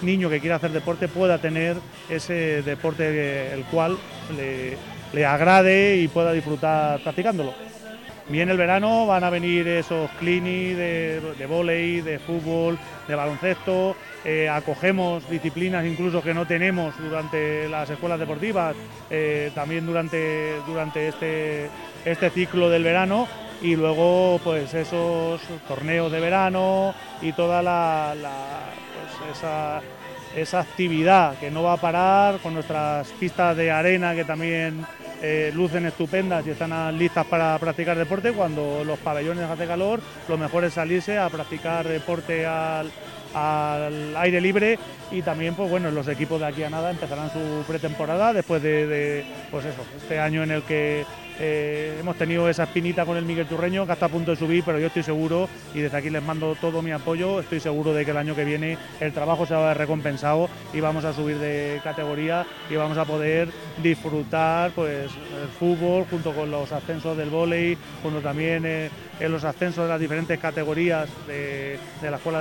niño que quiera hacer deporte pueda tener ese deporte el cual le agrade y pueda disfrutar practicándolo. Viene el verano, van a venir esos clinics de vóley, de fútbol, de baloncesto, acogemos disciplinas incluso que no tenemos durante las escuelas deportivas, también durante este ciclo del verano, y luego pues esos torneos de verano y toda pues esa actividad que no va a parar, con nuestras pistas de arena que también lucen estupendas y están listas para practicar deporte. Cuando los pabellones hace calor, lo mejor es salirse a practicar deporte al aire libre, y también pues bueno, los equipos de aquí a nada empezarán su pretemporada después de pues eso, este año en el que hemos tenido esa espinita con el Miguel Turreño, que está a punto de subir, pero yo estoy seguro, y desde aquí les mando todo mi apoyo, estoy seguro de que el año que viene el trabajo se va a ver recompensado y vamos a subir de categoría y vamos a poder disfrutar pues el fútbol junto con los ascensos del vóley, junto también en los ascensos de las diferentes categorías de la escuela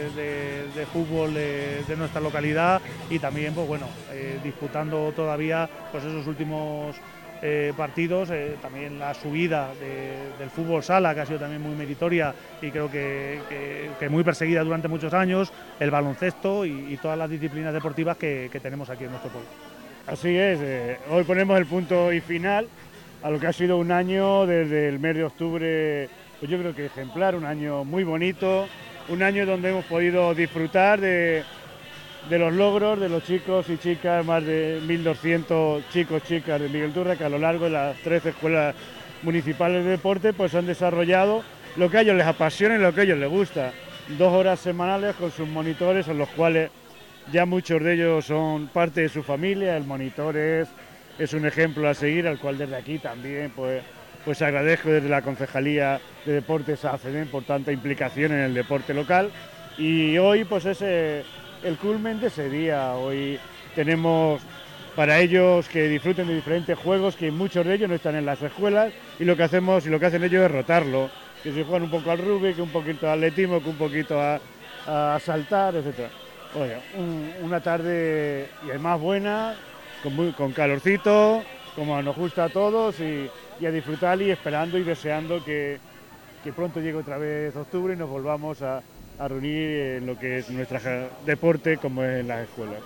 de fútbol de nuestra localidad, y también pues bueno, disputando todavía pues esos últimos partidos, también la subida del fútbol sala, que ha sido también muy meritoria y creo que muy perseguida durante muchos años, el baloncesto y todas las disciplinas deportivas que tenemos aquí en nuestro pueblo. Así es, hoy ponemos el punto y final a lo que ha sido un año desde el mes de octubre, pues yo creo que ejemplar, un año muy bonito, un año donde hemos podido disfrutar de los logros de los chicos y chicas, más de 1.200 chicos y chicas de Miguel Turra, que a lo largo de las 13 escuelas municipales de deporte pues han desarrollado lo que a ellos les apasiona y lo que a ellos les gusta. 2 horas semanales con sus monitores, en los cuales ya muchos de ellos son parte de su familia. El monitor es un ejemplo a seguir, al cual desde aquí también pues agradezco desde la Concejalía de Deportes a ACEDEN por tanta implicación en el deporte local. Y hoy pues es el culmen de ese día. Hoy tenemos para ellos que disfruten de diferentes juegos, que muchos de ellos no están en las escuelas, y lo que hacemos y lo que hacen ellos es rotarlo, que se juegan un poco al rugby, que un poquito al atletismo, que un poquito a saltar, etcétera. Oye, una tarde y además buena, con calorcito, como nos gusta a todos, y a disfrutar y esperando y deseando que pronto llegue otra vez octubre y nos volvamos a reunir en lo que es nuestro deporte, como es en las escuelas.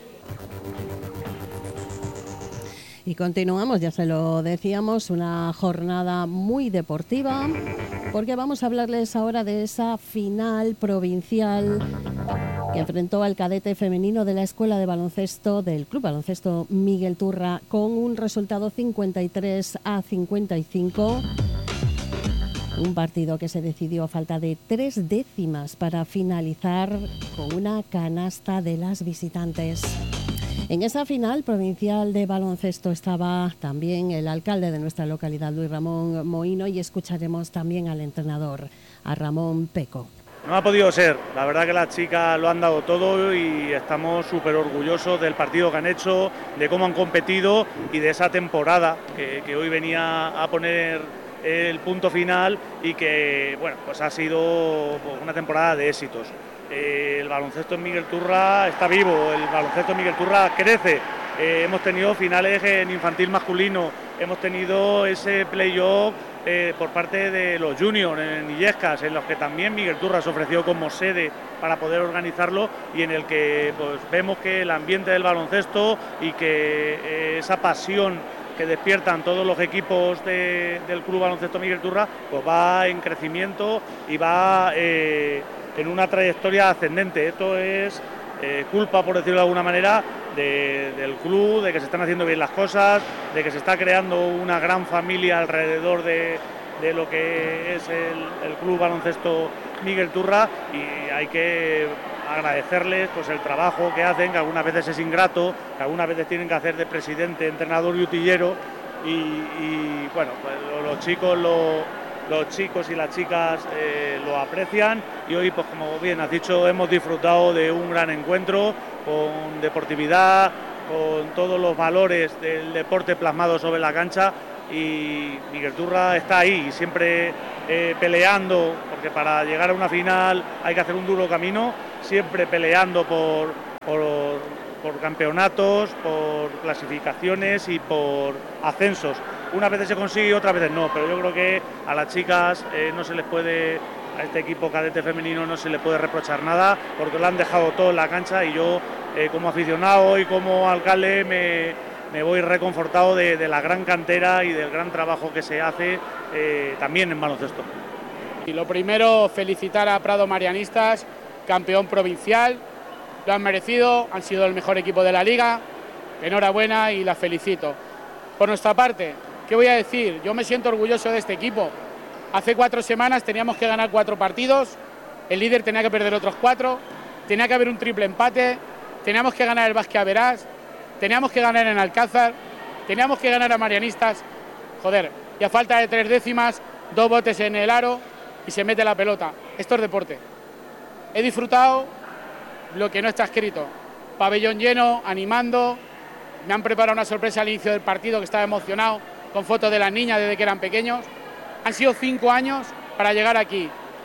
Y continuamos, ya se lo decíamos, una jornada muy deportiva, porque vamos a hablarles ahora de esa final provincial que enfrentó al cadete femenino de la Escuela de Baloncesto del Club Baloncesto Miguel Turra con un resultado 53-55. Un partido que se decidió a falta de 3 décimas para finalizar con una canasta de las visitantes. En esa final provincial de baloncesto estaba también el alcalde de nuestra localidad, Luis Ramón Mohino, y escucharemos también al entrenador, a Ramón Peco. No ha podido ser, la verdad que las chicas lo han dado todo y estamos súper orgullosos del partido que han hecho, de cómo han competido y de esa temporada que hoy venía a poner el punto final, y que bueno, pues ha sido una temporada de éxitos. El baloncesto en Miguel Turra está vivo, el baloncesto en Miguel Turra crece. Hemos tenido finales en infantil masculino, hemos tenido ese play-off por parte de los juniors en Illescas, en los que también Miguel Turra se ofreció como sede para poder organizarlo, y en el que pues vemos que el ambiente del baloncesto y que esa pasión que despiertan todos los equipos del Club Baloncesto Miguel Turra pues va en crecimiento y va en una trayectoria ascendente. Esto es culpa, por decirlo de alguna manera, del club, de que se están haciendo bien las cosas, de que se está creando una gran familia alrededor de lo que es el Club Baloncesto Miguel Turra, y hay que agradecerles pues el trabajo que hacen, que algunas veces es ingrato, que algunas veces tienen que hacer de presidente, entrenador y utillero, y bueno, pues los chicos y las chicas lo aprecian, y hoy, pues como bien has dicho, hemos disfrutado de un gran encuentro con deportividad, con todos los valores del deporte plasmados sobre la cancha, y Miguel Turra está ahí, siempre peleando, porque para llegar a una final hay que hacer un duro camino, siempre peleando por campeonatos, por clasificaciones y por ascensos. Unas veces se consigue y otras veces no, pero yo creo que a las chicas no se les puede, a este equipo cadete femenino no se le puede reprochar nada, porque lo han dejado todo en la cancha y yo como aficionado y como alcalde me voy reconfortado de la gran cantera y del gran trabajo que se hace también en baloncesto. Y lo primero, felicitar a Prado Marianistas, campeón provincial, lo han merecido, han sido el mejor equipo de la liga, enhorabuena y las felicito. Por nuestra parte, ¿qué voy a decir? Yo me siento orgulloso de este equipo. Hace 4 semanas teníamos que ganar 4 partidos, el líder tenía que perder otros 4, tenía que haber un triple empate, teníamos que ganar el Basque Verás, teníamos que ganar en Alcázar, teníamos que ganar a Marianistas, joder, y a falta de 3 décimas, 2 botes en el aro y se mete la pelota. Esto es deporte. He disfrutado lo que no está escrito. Pabellón lleno, animando, me han preparado una sorpresa al inicio del partido que estaba emocionado, con fotos de las niñas desde que eran pequeños. Han sido 5 años para llegar aquí.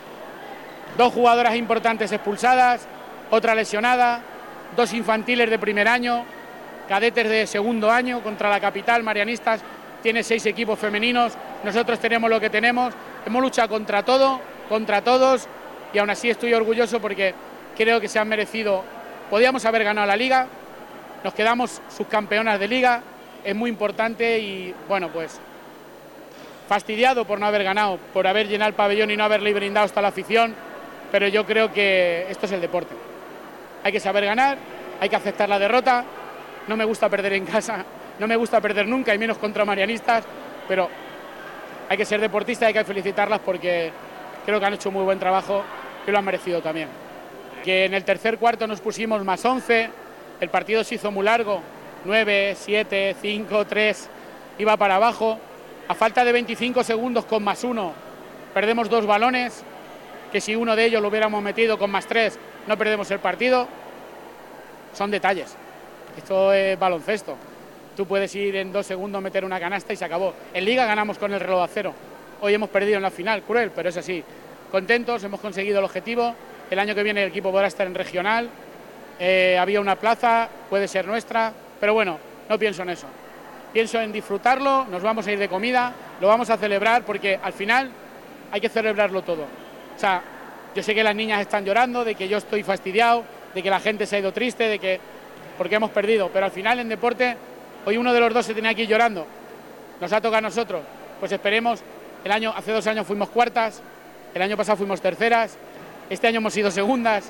2 jugadoras importantes expulsadas, otra lesionada, 2 infantiles de primer año, cadetes de segundo año contra la capital, Marianistas tiene 6 equipos femeninos, nosotros tenemos lo que tenemos, hemos luchado contra todo, contra todos y aún así estoy orgulloso porque creo que se han merecido, podíamos haber ganado la liga, nos quedamos subcampeonas de liga, es muy importante y bueno pues fastidiado por no haber ganado, por haber llenado el pabellón y no haberle brindado hasta la afición, pero yo creo que esto es el deporte, hay que saber ganar, hay que aceptar la derrota. No me gusta perder en casa, no me gusta perder nunca, y menos contra Marianistas, pero hay que ser deportista, hay que felicitarlas porque creo que han hecho muy buen trabajo y lo han merecido también. Que en el tercer cuarto nos pusimos más 11, el partido se hizo muy largo, 9, 7, 5, 3, iba para abajo, a falta de 25 segundos con más 1, perdemos 2 balones, que si uno de ellos lo hubiéramos metido con más 3, no perdemos el partido, son detalles. Esto es baloncesto. Tú puedes ir en 2 segundos, meter una canasta y se acabó. En Liga ganamos con el reloj a 0. Hoy hemos perdido en la final, cruel, pero es así. Contentos, hemos conseguido el objetivo. El año que viene el equipo podrá estar en regional. Había una plaza, puede ser nuestra, pero bueno, no pienso en eso. Pienso en disfrutarlo, nos vamos a ir de comida, lo vamos a celebrar porque al final hay que celebrarlo todo. O sea, yo sé que las niñas están llorando, de que yo estoy fastidiado, de que la gente se ha ido triste, de que porque hemos perdido, pero al final en deporte hoy uno de los 2 se tenía que ir llorando, nos ha tocado a nosotros, pues esperemos, hace 2 años fuimos cuartas, el año pasado fuimos terceras, este año hemos sido segundas,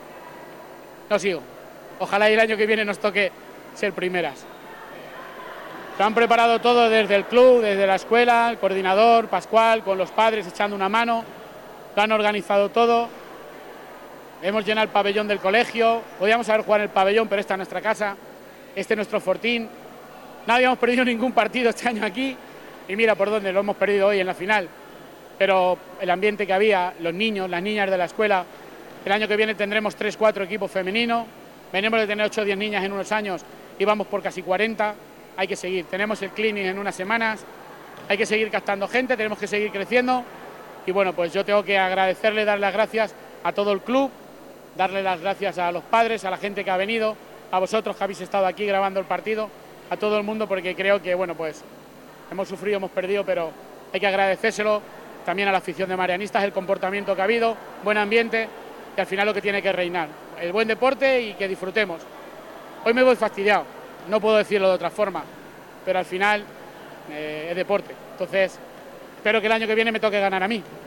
no sigo, ojalá y el año que viene nos toque ser primeras. Lo han preparado todo desde el club, desde la escuela, el coordinador, Pascual, con los padres echando una mano, lo han organizado todo. Hemos llenado el pabellón del colegio, podíamos haber jugado en el pabellón, pero esta es nuestra casa, este es nuestro fortín. No habíamos perdido ningún partido este año aquí y mira por dónde lo hemos perdido hoy en la final. Pero el ambiente que había, los niños, las niñas de la escuela, el año que viene tendremos 3, 4 equipos femeninos, venimos de tener 8 o 10 niñas en unos años y vamos por casi 40, hay que seguir. Tenemos el clinic en unas semanas, hay que seguir captando gente, tenemos que seguir creciendo y bueno, pues yo tengo que agradecerle, dar las gracias a todo el club, darle las gracias a los padres, a la gente que ha venido, a vosotros que habéis estado aquí grabando el partido, a todo el mundo, porque creo que, bueno, pues hemos sufrido, hemos perdido, pero hay que agradecérselo también a la afición de Marianistas, el comportamiento que ha habido, buen ambiente y al final lo que tiene que reinar, el buen deporte y que disfrutemos. Hoy me voy fastidiado, no puedo decirlo de otra forma, pero al final es deporte, entonces espero que el año que viene me toque ganar a mí.